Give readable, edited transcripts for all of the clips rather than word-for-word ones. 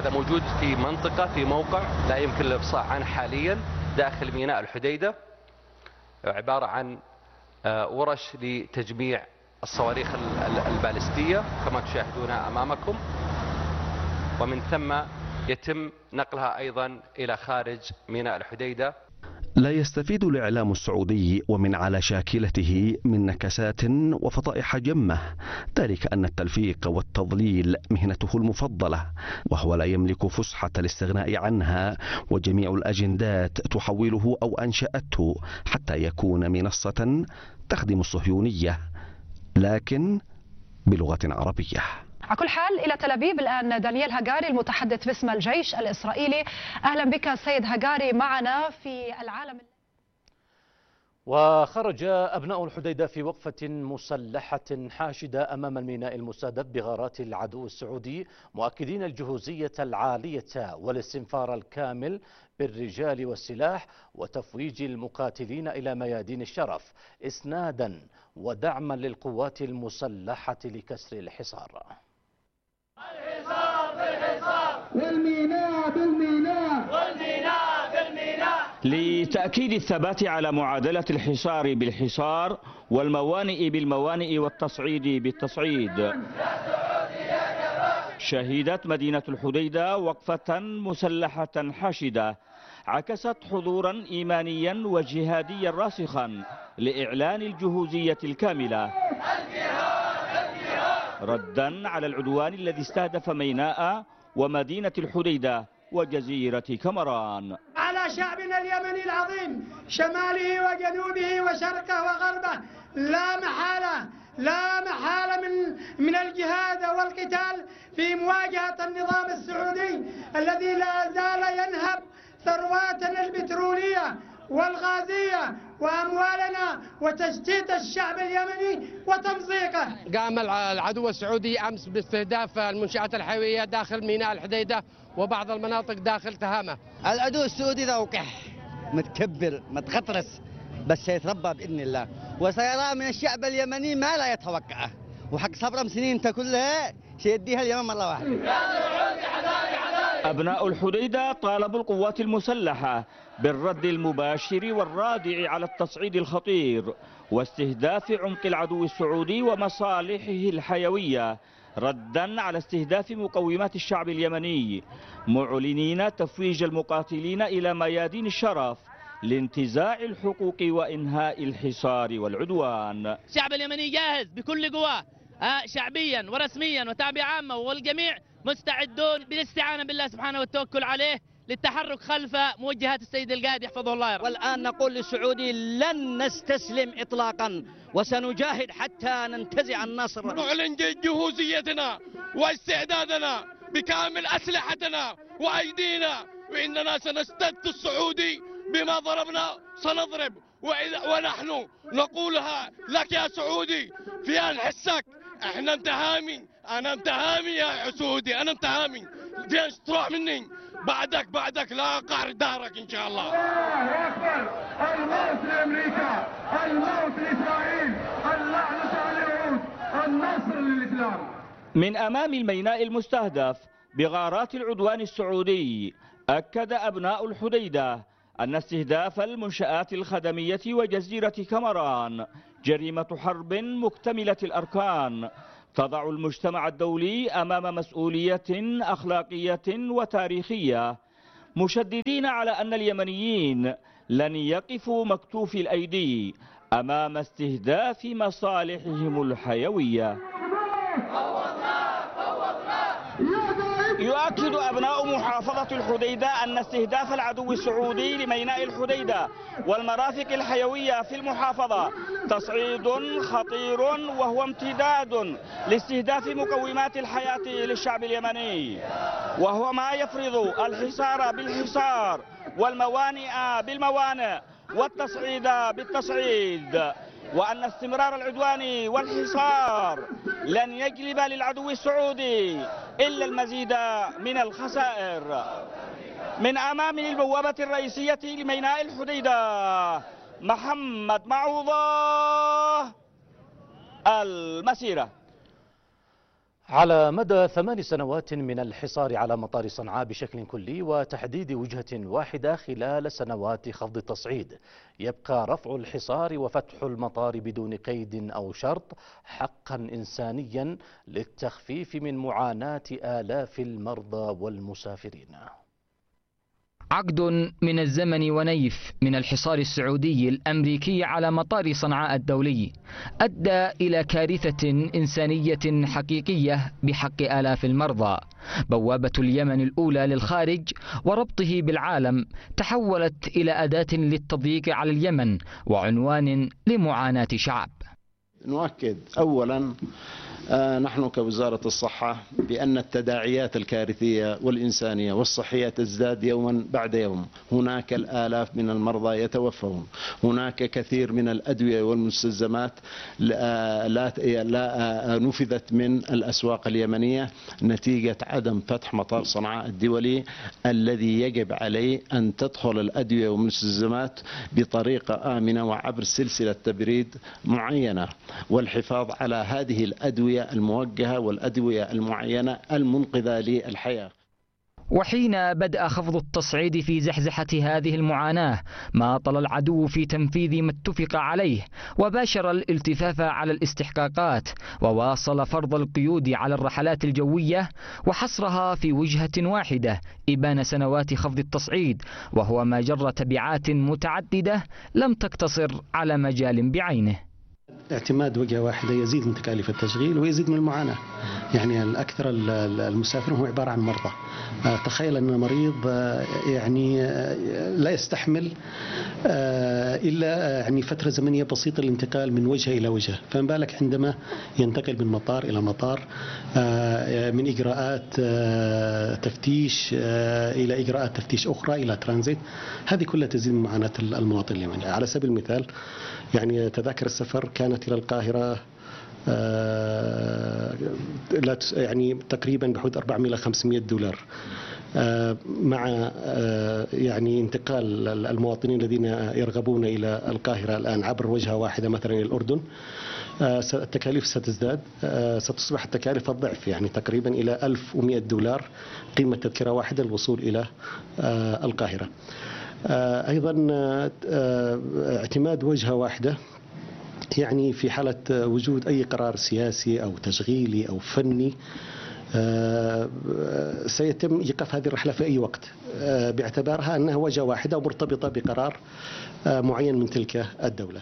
هذا موجود في منطقة في موقع لا يمكن الإفصاح عنه حاليا داخل ميناء الحديدة، عبارة عن ورش لتجميع الصواريخ البالستية كما تشاهدون أمامكم، ومن ثم يتم نقلها أيضا إلى خارج ميناء الحديدة. لا يستفيد الإعلام السعودي ومن على شاكلته من نكسات وفضائح جمة، ذلك أن التلفيق والتضليل مهنته المفضلة، وهو لا يملك فسحة الاستغناء عنها، وجميع الأجندات تحوله أو أنشأته حتى يكون منصة تخدم الصهيونية لكن بلغة عربية. على كل حال إلى تل أبيب الآن دانيال هاجاري المتحدث باسم الجيش الإسرائيلي. أهلا بك سيد هاجاري معنا في العالم. وخرج أبناء الحديدة في وقفة مسلحة حاشدة أمام الميناء المستهدف بغارات العدو السعودي، مؤكدين الجهوزية العالية والاستنفار الكامل بالرجال والسلاح وتفويج المقاتلين إلى ميادين الشرف إسنادا ودعما للقوات المسلحة لكسر الحصار. الحصار بالحصار والميناء بالميناء والميناء بالميناء، لتأكيد الثبات على معادلة الحصار بالحصار والموانئ بالموانئ والتصعيد بالتصعيد. شهدت مدينة الحديدة وقفة مسلحة حاشدة عكست حضورا إيمانيا وجهاديا راسخا لإعلان الجهوزية الكاملة ردا على العدوان الذي استهدف ميناء ومدينة الحديدة وجزيرة كمران. على شعبنا اليمني العظيم شماله وجنوبه وشرقه وغربه لا محالة من الجهاد والقتال في مواجهة النظام السعودي الذي لا زال ينهب ثرواتنا البترولية والغازية وأموالنا وتشتيت الشعب اليمني وتمزيقه. قام العدو السعودي أمس باستهداف المنشآت الحيوية داخل ميناء الحديدة وبعض المناطق داخل تهامة. العدو السعودي ذا وقح متكبر متخطرس، بس سيتربى بإذن الله وسيرى من الشعب اليمني ما لا يتوقعه، وحق صبرهم سنين كلها سيديها اليمن مرة واحدة. أبناء الحديدة طالبوا القوات المسلحة بالرد المباشر والرادع على التصعيد الخطير واستهداف عمق العدو السعودي ومصالحه الحيوية ردا على استهداف مقومات الشعب اليمني، معلنين تفويج المقاتلين إلى ميادين الشرف لانتزاع الحقوق وإنهاء الحصار والعدوان. الشعب اليمني جاهز بكل قواه شعبيا ورسميا وتعبئة عامة، والجميع مستعدون بالاستعانة بالله سبحانه والتوكل عليه للتحرك خلف موجهات السيد القائد يحفظه الله يرحمه. والآن نقول للسعودي لن نستسلم إطلاقا وسنجاهد حتى ننتزع النصر. نعلن جهوزيتنا واستعدادنا بكامل أسلحتنا وأيدينا، وإننا سنستد السعودي بما ضربنا سنضرب، ونحن نقولها لك يا سعودي في أن حسك احنا انتهامي، انا انتهامي يا سعودي، انا انتهامي في تروح مني بعدك لا قهر دارك ان شاء الله. الله اكبر، الموت لامريكا، الموت لاسرائيل، اللعنه على اليهود، النصر للاسلام. من امام الميناء المستهدف بغارات العدوان السعودي اكد ابناء الحديدة ان استهداف المنشآت الخدمية وجزيرة كمران جريمة حرب مكتملة الاركان تضع المجتمع الدولي أمام مسؤولية أخلاقية وتاريخية، مشددين على أن اليمنيين لن يقفوا مكتوفي الأيدي أمام استهداف مصالحهم الحيوية. يؤكد أبناء محافظة الحديدة أن استهداف العدو السعودي لميناء الحديدة والمرافق الحيوية في المحافظة تصعيد خطير، وهو امتداد لاستهداف مقومات الحياة للشعب اليمني، وهو ما يفرض الحصار بالحصار والموانئ بالموانئ والتصعيد بالتصعيد، وأن استمرار العدوان والحصار لن يجلب للعدو السعودي إلا المزيد من الخسائر. من أمام البوابة الرئيسية لميناء الحديدة، محمد معوضة، المسيرة. على مدى 8 سنوات من الحصار على مطار صنعاء بشكل كلي وتحديد وجهة واحدة خلال سنوات خفض التصعيد، يبقى رفع الحصار وفتح المطار بدون قيد أو شرط حقا إنسانيا للتخفيف من معاناة آلاف المرضى والمسافرين. عقد من الزمن ونيف من الحصار السعودي الأمريكي على مطار صنعاء الدولي أدى إلى كارثة إنسانية حقيقية بحق آلاف المرضى. بوابة اليمن الأولى للخارج وربطه بالعالم تحولت إلى أداة للتضييق على اليمن وعنوان لمعاناة شعب. نؤكد أولا نحن كوزارة الصحة بأن التداعيات الكارثية والإنسانية والصحية تزداد يوما بعد يوم. هناك الآلاف من المرضى يتوفون، هناك كثير من الأدوية والمستلزمات لا نفذت من الأسواق اليمنية نتيجة عدم فتح مطار صنعاء الدولي الذي يجب عليه أن تدخل الأدوية والمستلزمات بطريقة آمنة وعبر سلسلة تبريد معينة، والحفاظ على هذه الأدوية الموجهة والأدوية المعينة المنقذة للحياة. وحين بدأ خفض التصعيد في زحزحة هذه المعاناة ما طل العدو في تنفيذ ما اتفق عليه وباشر الالتفاف على الاستحقاقات وواصل فرض القيود على الرحلات الجوية وحصرها في وجهة واحدة إبان سنوات خفض التصعيد، وهو ما جر تبعات متعددة لم تقتصر على مجال بعينه. اعتماد وجهة واحدة يزيد من تكاليف التشغيل ويزيد من المعاناة. يعني الأكثر المسافرين هو عبارة عن مرضى. تخيل أن مريض يعني لا يستحمل إلا يعني فترة زمنية بسيطة للانتقال من وجهة إلى وجهة، فما بالك عندما ينتقل من مطار إلى مطار، من إجراءات تفتيش إلى إجراءات تفتيش أخرى إلى ترانزيت. هذه كلها تزيد من معاناة المواطن اليمني. على سبيل المثال يعني تذاكر السفر كانت إلى القاهرة يعني تقريبا بحدود 400 إلى 500 دولار، مع يعني انتقال المواطنين الذين يرغبون إلى القاهرة الآن عبر وجهة واحدة مثلا إلى الأردن، التكاليف ستزداد، ستصبح التكاليف الضعف، يعني تقريبا إلى 1100 دولار قيمة تذكرة واحدة للوصول إلى القاهرة. أيضا اعتماد وجهة واحدة يعني في حالة وجود أي قرار سياسي أو تشغيلي أو فني سيتم إيقاف هذه الرحلة في أي وقت باعتبارها أنها وجهة واحدة ومرتبطة بقرار معين من تلك الدولة.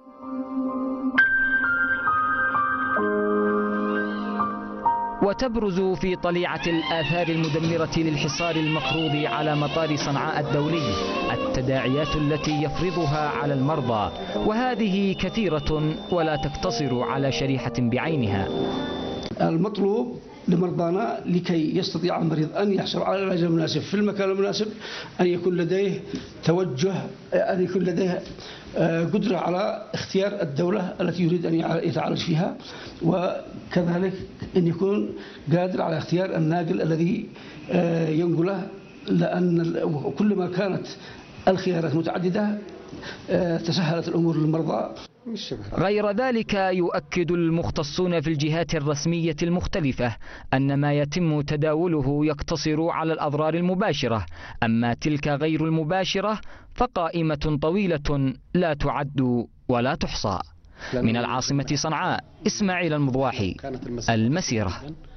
وتبرز في طليعة الآثار المدمرة للحصار المفروض على مطار صنعاء الدولي التداعيات التي يفرضها على المرضى، وهذه كثيرة ولا تقتصر على شريحة بعينها. المطلوب لمرضانا لكي يستطيع المريض أن يحصل على العلاج المناسب في المكان المناسب أن يكون لديه توجه، أن يكون لديه قدرة على اختيار الدولة التي يريد أن يتعالج فيها، وكذلك أن يكون قادر على اختيار الناقل الذي ينقله، لأن كلما كانت الخيارات متعددة تسهلت الأمور للمرضى. غير ذلك يؤكد المختصون في الجهات الرسمية المختلفة أن ما يتم تداوله يقتصر على الأضرار المباشرة، أما تلك غير المباشرة فقائمة طويلة لا تعد ولا تحصى. من العاصمة صنعاء، إسماعيل المضواحي، المسيرة.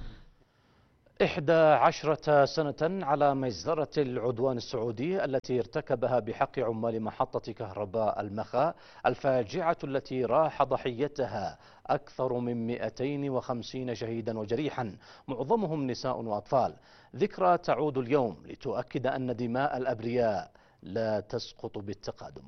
11 سنة على مجزرة العدوان السعودي التي ارتكبها بحق عمال محطة كهرباء المخا، الفاجعة التي راح ضحيتها أكثر من 250 شهيدا وجريحا، معظمهم نساء وأطفال. ذكرى تعود اليوم لتؤكد أن دماء الأبرياء لا تسقط بالتقادم.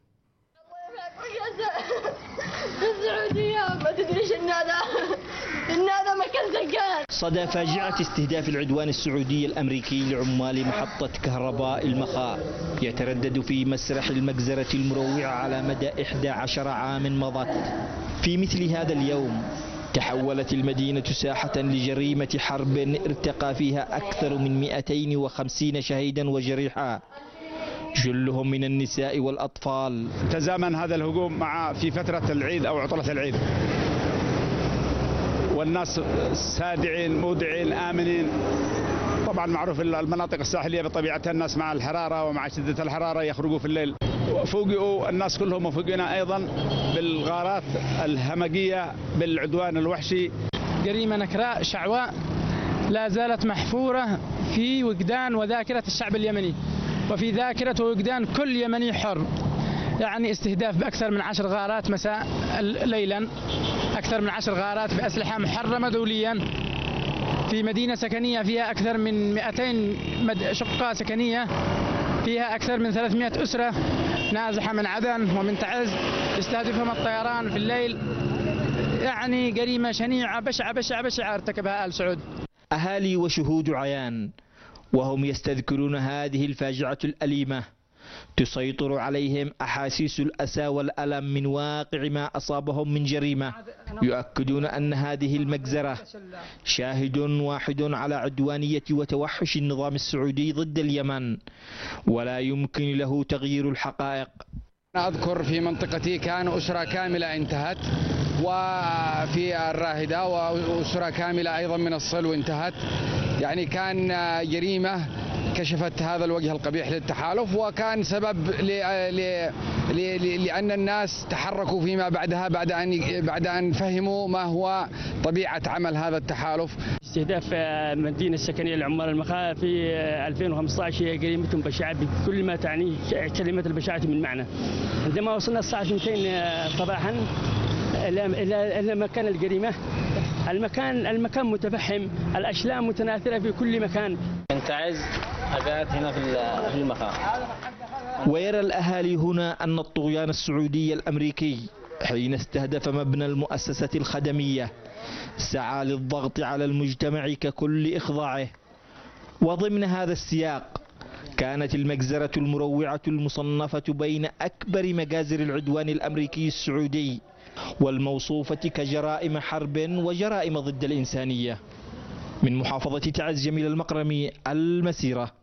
السعودية ما تدريش إن هذا مكان زقان. صدى فاجعة استهداف العدوان السعودي الأمريكي لعمال محطة كهرباء المخا يتردد في مسرح المجزرة المروعة على مدى 11 عام مضت. في مثل هذا اليوم تحولت المدينة ساحة لجريمة حرب ارتقى فيها أكثر من 250 شهيدا وجريحا، جلهم من النساء والأطفال. تزامن هذا الهجوم مع في فترة العيد أو عطلة العيد، والناس سادعين مودعين آمنين. طبعا معروف المناطق الساحلية بطبيعتها الناس مع الحرارة ومع شدة الحرارة يخرجوا في الليل. فوجئوا الناس كلهم وفوجئنا أيضا بالغارات الهمجية بالعدوان الوحشي. جريمة نكراء شعواء لا زالت محفورة في وجدان وذاكرة الشعب اليمني وفي ذاكرة ووجدان كل يمني حر. يعني استهداف بأكثر من 10 غارات مساء ليلا، أكثر من 10 غارات بأسلحة محرمة دوليا في مدينة سكنية فيها أكثر من 200 شقة سكنية، فيها أكثر من 300 أسرة نازحة من عدن ومن تعز، يستهدفهم الطيران في الليل. يعني جريمة شنيعة بشعة بشعة بشعة ارتكبها آل سعود. أهالي وشهود عيان وهم يستذكرون هذه الفاجعة الأليمة تسيطر عليهم أحاسيس الأسى والألم من واقع ما أصابهم من جريمة. يؤكدون أن هذه المجزرة شاهد واحد على عدوانية وتوحش النظام السعودي ضد اليمن، ولا يمكن له تغيير الحقائق. أنا أذكر في منطقتي كان أسرة كاملة انتهت، وفي الراهدة وأسرة كاملة أيضا من الصلو انتهت. يعني كان جريمة كشفت هذا الوجه القبيح للتحالف، وكان سبب لأن الناس تحركوا فيما بعدها بعد أن فهموا ما هو طبيعة عمل هذا التحالف. استهداف المدينة السكنية لعمال المخا في 2015 هي جريمة بشعة بكل ما تعني كلمة البشاعة من معنى. عندما وصلنا الساعة 2 صباحا إلى مكان الجريمة، المكان متفحم، الأشلاء متناثرة في كل مكان. انت عايز أجات هنا في المخا. ويرى الأهالي هنا أن الطغيان السعودي الأمريكي حين استهدف مبنى المؤسسة الخدمية سعى للضغط على المجتمع ككل إخضاعه. وضمن هذا السياق كانت المجزرة المروعة المصنفة بين أكبر مجازر العدوان الأمريكي السعودي والموصوفة كجرائم حرب وجرائم ضد الإنسانية. من محافظة تعز، جميل المقرمي، المسيرة.